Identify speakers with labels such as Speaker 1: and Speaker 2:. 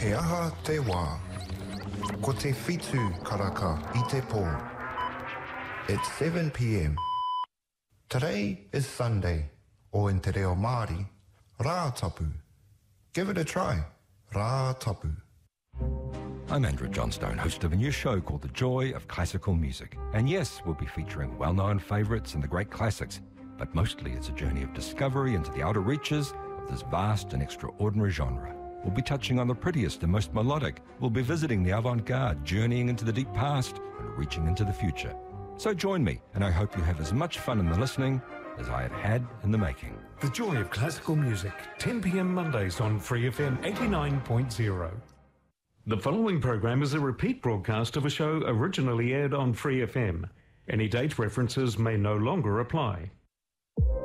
Speaker 1: He aha te wā. Ko te whitu karaka I te pō. It's 7 p.m. Today is Sunday, o in te reo Māori, Rā Tapu. Give it a try, Rā Tapu.
Speaker 2: I'm Andrew Johnstone, host of a new show called The Joy of Classical Music. And yes, we'll be featuring well-known favourites and the great classics, but mostly it's a journey of discovery into the outer reaches of this vast and extraordinary genre. We'll be touching on the prettiest and most melodic. We'll be visiting the avant-garde, journeying into the deep past and reaching into the future. So join me, and I hope you have as much fun in the listening as I have had in the making.
Speaker 3: The Joy of Classical Music, 10 p.m. Mondays on Free FM 89.0. The following program is a repeat broadcast of a show originally aired on Free FM. Any date references may no longer apply.